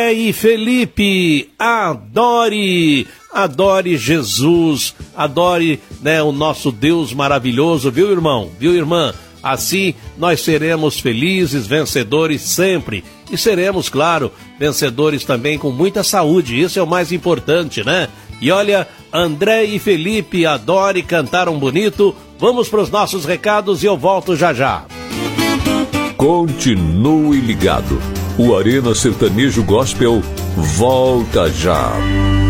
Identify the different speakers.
Speaker 1: E Felipe, adore Jesus, adore, né, o nosso Deus maravilhoso, viu, irmão? Viu, irmã? Assim nós seremos felizes, vencedores sempre. E seremos, claro, vencedores também com muita saúde, isso é o mais importante, né? E olha, André e Felipe, adore, cantaram bonito. Vamos para os nossos recados e eu volto já já.
Speaker 2: Continue ligado. O Arena Sertanejo Gospel volta já.